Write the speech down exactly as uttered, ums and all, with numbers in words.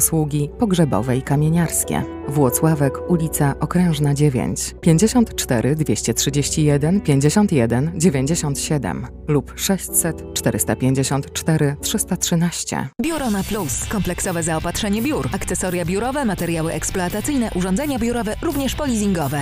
usługi pogrzebowe i kamieniarskie. Włocławek, ulica Okrężna dziewięć, pięćdziesiąt cztery dwieście trzydzieści jeden pięćdziesiąt jeden dziewięćdziesiąt siedem lub sześćset czterysta pięćdziesiąt cztery trzysta trzynaście. Biuro na Plus. Kompleksowe zaopatrzenie biur, akcesoria biurowe, materiały eksploatacyjne, urządzenia biurowe, również polizingowe.